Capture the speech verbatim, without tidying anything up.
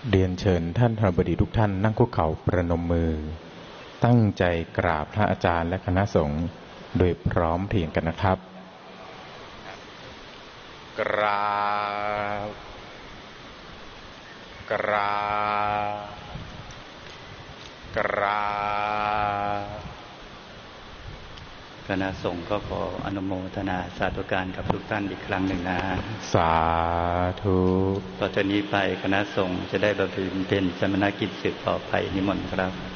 เรียนเชิญท่านธนบดีทุกท่านนั่งคุกเข่าประนมมือตั้งใจกราบพระอาจารย์และคณะสงฆ์โดยพร้อมเพรียงกันนะครับกราบกราบกราบคณะสงฆ์ก็ขออนุโมทนาสาธุการกับทุกท่านอีกครั้งหนึ่งนะสาธุต่อจากนี้ไปคณะสงฆ์จะได้บำเพ็ญเป็นสมณกิจสืบต่อไปนิมนต์ครับ